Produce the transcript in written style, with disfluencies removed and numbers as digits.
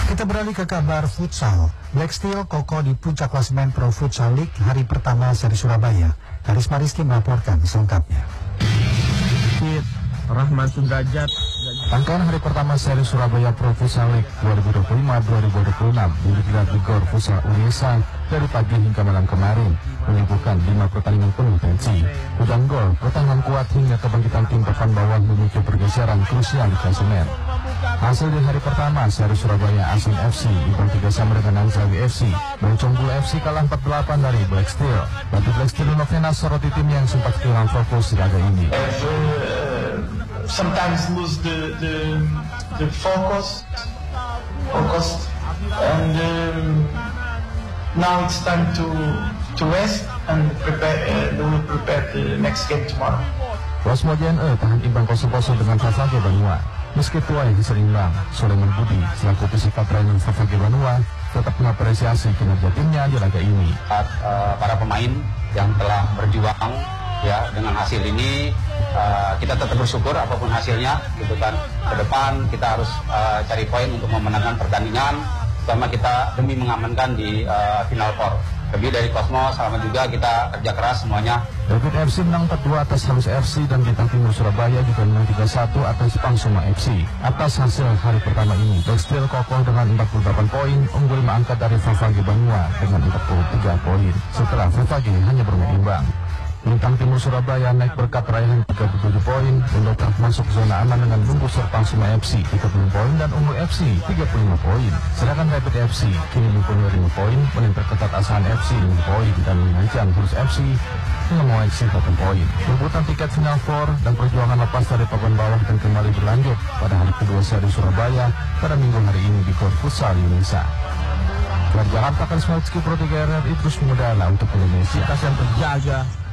Kita beralih ke kabar futsal. Black Steel kokoh di puncak klasemen Pro Futsal League hari pertama seri Surabaya. Karisma Rizky melaporkan selengkapnya. Rahmat Sudrajat. Rangkaian hari pertama seri Surabaya Pro Futsal League 2025-2026 digelar di Gor Futsal Unesa dari pagi hingga malam kemarin, menyuguhkan 5 pertandingan penuh tensi. Hujan gol, pertahanan kuat hingga kebangkitan tim papan bawah memicu pergeseran krusial di klasemen. Hasil di hari pertama seri Surabaya Asin FC imbang 3 sama dengan Anzawi FC, dan Combul FC kalah 4-8 dari Black Steel. Bagi Black Steel, Novena soroti tim yang sempat kehilangan fokus di laga ini. Sometimes lose the focus, and now it's time to rest and prepare. We prepare the next game tomorrow. Rosmo JNE tahan imbang 0-0 dengan Favage Banua. Meski tuai seimbang, Soleman Budi selaku psikolog trainer Favage Banua tetap mengapresiasi kinerja timnya di laga ini. Para pemain yang telah berjuang ya dengan hasil ini, kita tetap bersyukur apapun hasilnya gitu kan. Ke depan kita harus cari poin untuk memenangkan pertandingan, terutama kita demi mengamankan di final four. Lebih dari Cosmo, sama juga kita kerja keras semuanya. David FC menang 4-2 atas Halus FC dan Bintang Timur Surabaya juga menang 3-1 atas Pangsuma FC. Atas hasil hari pertama ini, Black Steel kokoh dengan 48 poin, unggul 5 angka dari Favage Banua dengan 43 poin, setelah Favage hanya bermain imbang. Bintang Timur Surabaya naik berkat raihan 37 poin, mendongkrak masuk zona aman dengan bungkus Pangsuma FC 30 poin dan Unggul FC 35 poin. Sedangkan Rapid FC kini mempunyai 5 poin, menempel ketat Asahan FC 5 poin dan mengancam Halus FC dengan mengoleksi 8 poin. Rebutan tiket final 4 dan perjuangan lepas dari papan bawah dan kembali berlanjut pada hari kedua seri Surabaya pada minggu hari ini di Gor Futsal Indonesia. Dari Jakarta, Karisma Rizky Pro 3 RRI terus mengudara untuk Indonesia. Kita yang terjaga